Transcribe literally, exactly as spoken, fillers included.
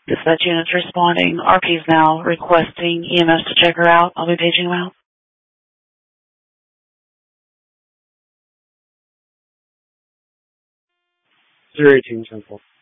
Dispatch unit's responding. R P's now requesting E M S to check her out. I'll be paging them out. zero eighteen, ten four.